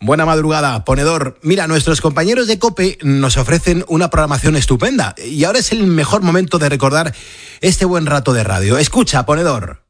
Buena madrugada, ponedor. Mira, nuestros compañeros de COPE nos ofrecen una programación estupenda y ahora es el mejor momento de recordar este buen rato de radio. Escucha, ponedor.